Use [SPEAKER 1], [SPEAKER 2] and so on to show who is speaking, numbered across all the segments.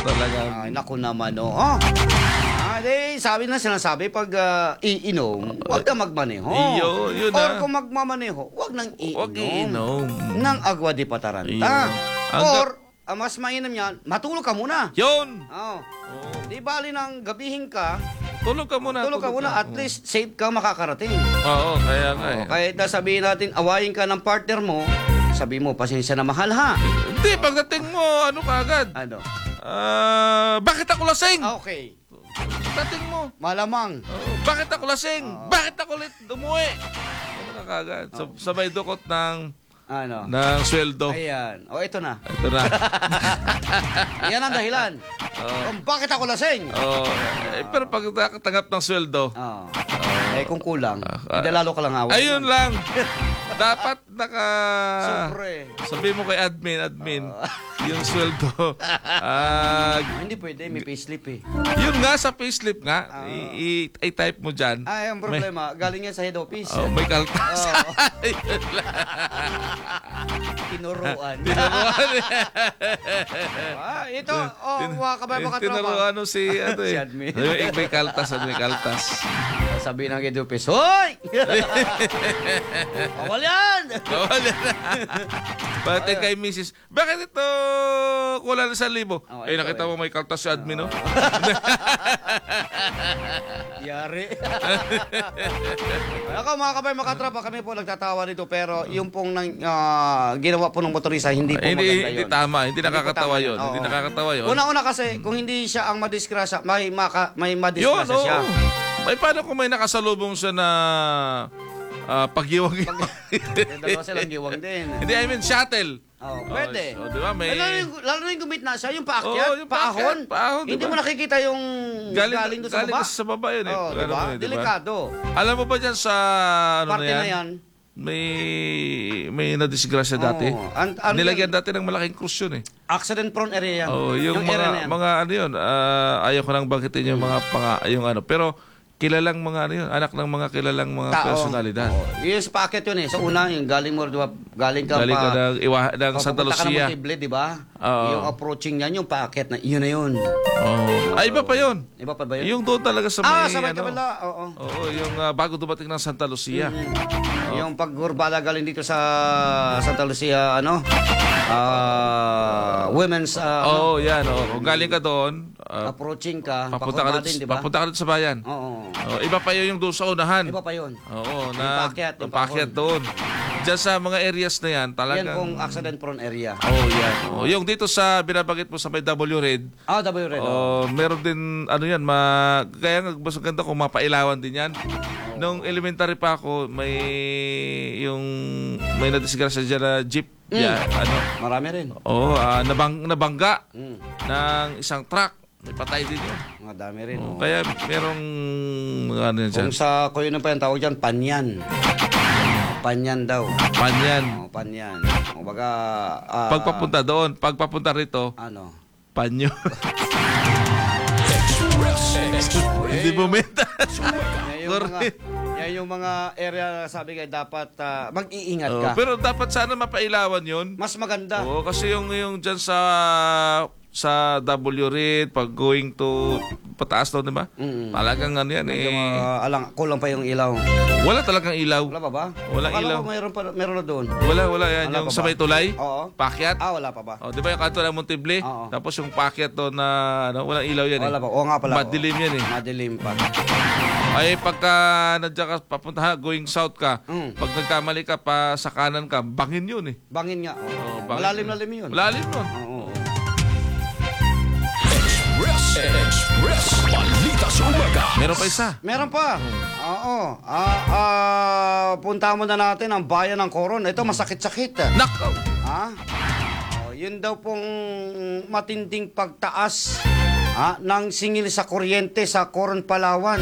[SPEAKER 1] talaga.
[SPEAKER 2] Ay, naku naman, oh. Sabi na sinasabi, pag iinom, huwag ka magmaneho.
[SPEAKER 1] Yun
[SPEAKER 2] Or kung magmamaneho, huwag nang iinom.
[SPEAKER 1] Huwag iinom.
[SPEAKER 2] Nang agwa di pataranta. Or, mas mainam yan, matulog ka muna.
[SPEAKER 1] Yun!
[SPEAKER 2] Di bali ng gabihin ka,
[SPEAKER 1] Tulog ka muna.
[SPEAKER 2] at least safe ka makakarating.
[SPEAKER 1] Oo, kaya nga eh.
[SPEAKER 2] Kahit na sabihin natin, awayin ka ng partner mo, sabi mo, pasensya na mahal ha.
[SPEAKER 1] Hindi, pagdating mo, ano ka agad?
[SPEAKER 2] Ano?
[SPEAKER 1] Bakit ako lasing?
[SPEAKER 2] Okay.
[SPEAKER 1] Dating mo.
[SPEAKER 2] Malamang.
[SPEAKER 1] Bakit ako lasing? Bakit ako ulit umuwi? Ano ka kagad? Sabay dukot ng sweldo.
[SPEAKER 2] Ayan. Ito na.
[SPEAKER 1] Ito na.
[SPEAKER 2] Yan ang dahilan. Kung bakit ako lasing?
[SPEAKER 1] Pero pag nakatanggap ng sweldo,
[SPEAKER 2] kung kulang, lalo ka lang away.
[SPEAKER 1] ayun lang. Dapat
[SPEAKER 2] Siyempre.
[SPEAKER 1] sabi mo kay admin, yung sweldo.
[SPEAKER 2] Hindi pwede, may payslip eh.
[SPEAKER 1] Yun nga, sa payslip nga, i-type mo dyan.
[SPEAKER 2] Ang problema, galing yan sa head office.
[SPEAKER 1] May kaltas.
[SPEAKER 2] Tinuruan. Ito, mga kabay mga tropa.
[SPEAKER 1] Tinuruan si
[SPEAKER 2] admin.
[SPEAKER 1] May kaltas.
[SPEAKER 2] Sabi ng head office, hoy! Bawal yan!
[SPEAKER 1] Bawal yan. Bakit kay Mrs. Bakit ito kulang na 1,000? Nakita mo may kaltas si admin, no?
[SPEAKER 2] Yari. Ako mga kabay mga tropa, kami po nagtatawa dito, pero yung pong ginawa po ng motorista, hindi po maganda yun.
[SPEAKER 1] Hindi tama, hindi nakakatawa yun. Hindi nakakatawa yun.
[SPEAKER 2] Una-una kasi, kung hindi siya ang madisgrasya, may madisgrasya siya.
[SPEAKER 1] Ay, paano kung may nakasalubong siya na paggiwang?
[SPEAKER 2] Dalawa silang giwang din.
[SPEAKER 1] Hindi, I mean shuttle.
[SPEAKER 2] Pwede.
[SPEAKER 1] Diba, may...
[SPEAKER 2] Lalo na yung gumit na siya, yung paakyat,
[SPEAKER 1] yung
[SPEAKER 2] paahon.
[SPEAKER 1] Paahon,
[SPEAKER 2] hindi mo nakikita yung galing doon sa baba.
[SPEAKER 1] Galing sa baba yun eh.
[SPEAKER 2] Diba? Delikado.
[SPEAKER 1] Alam mo ba dyan sa
[SPEAKER 2] parte na yan?
[SPEAKER 1] May nadisgrasya dati. Nilagyan dati ng malaking krus yun eh.
[SPEAKER 2] Accident prone area yan.
[SPEAKER 1] Yung mga ano yun, ayaw ko nang banggitin yung mga pero kilalang mga anak ng mga kilalang mga personalidad.
[SPEAKER 2] Yung sa packet yun eh. Sa una, yung galing mo, diba? Galing ka
[SPEAKER 1] ng Santa Lucia.
[SPEAKER 2] Papunta ka ng Monteble, diba? Yung approaching niyan, yung packet na, yun na yun.
[SPEAKER 1] Iba pa yun.
[SPEAKER 2] Iba pa ba yun?
[SPEAKER 1] Yung doon talaga sa may...
[SPEAKER 2] sa may kabila.
[SPEAKER 1] Yung bago dumating ng Santa Lucia.
[SPEAKER 2] Yung paggurbala galing dito sa Santa Lucia, women's...
[SPEAKER 1] yan. Kung galing ka doon...
[SPEAKER 2] approaching ka,
[SPEAKER 1] papunta ka rin sa bayan. Iba pa yun yung doon sa unahan.
[SPEAKER 2] Iba pa yun.
[SPEAKER 1] Yung pakyat doon. Diyan sa mga areas na yan, talagang...
[SPEAKER 2] Yan kung accident prone area.
[SPEAKER 1] Yan. Yung dito sa binabagit mo sa may W Red.
[SPEAKER 2] W Red.
[SPEAKER 1] Meron din, kaya nga mas ganda kung mapailawan din yan. Nung elementary pa ako, may nadisgrasya dyan na jeep.
[SPEAKER 2] Marami rin.
[SPEAKER 1] Nabangga ng isang truck. May patay din yun.
[SPEAKER 2] Mga dami rin.
[SPEAKER 1] Kaya merong
[SPEAKER 2] kung sa kuyo na pa yung tawag dyan, panyan. Panyan daw. Panyan. Baga,
[SPEAKER 1] pagpapunta doon, pagpapunta rito, panyo. Hindi bumenta.
[SPEAKER 2] Yan yung mga area na sabi kayo dapat mag-iingat ka.
[SPEAKER 1] Pero dapat sana mapailawan yun.
[SPEAKER 2] Mas maganda.
[SPEAKER 1] Kasi yung dyan sa W Red, pag going to pataas daw, di ba? Talagang yan
[SPEAKER 2] kulang pa yung ilaw.
[SPEAKER 1] Wala talagang ilaw.
[SPEAKER 2] Wala pa ba?
[SPEAKER 1] Walang ilaw.
[SPEAKER 2] Meron na doon.
[SPEAKER 1] Wala yan. Yung sa may tulay, pakyat.
[SPEAKER 2] Wala pa ba?
[SPEAKER 1] Di ba yung kanto ng Monteble? Tapos yung pakyat doon na walang ilaw yan.
[SPEAKER 2] Wala pa. Nga pala.
[SPEAKER 1] Madilim yan eh.
[SPEAKER 2] Madilim pa.
[SPEAKER 1] Ay, pagka nandiyan ka, papunta going south ka, pag nagkamali ka pa sa kanan ka, bangin yun eh.
[SPEAKER 2] Bangin nga. Malalim-lalim yun.
[SPEAKER 1] Malalim nun.
[SPEAKER 3] Express Balita sa Umaga.
[SPEAKER 1] Meron pa isa.
[SPEAKER 2] Meron pa. Punta mo na natin ang bayan ng Coron. Ito masakit-sakit.
[SPEAKER 1] Nako.
[SPEAKER 2] Yun daw pong matinding pagtaas ng singil sa kuryente sa Coron, Palawan.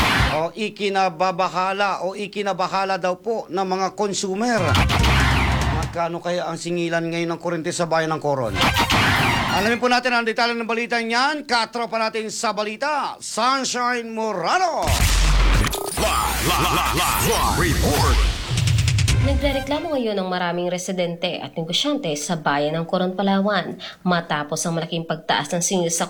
[SPEAKER 2] Ikinabahala daw po ng mga consumer. Magkano kaya ang singilan ngayon ng kuryente sa bayan ng Coron? Alamin po natin ang detalye ng balita niyan. Katropa natin sa balita, Sunshine Morano.
[SPEAKER 3] Live report.
[SPEAKER 4] Nagrereklamo ngayon ang maraming residente at negosyante sa bayan ng Coron, Palawan matapos ang malaking pagtaas ng singil sa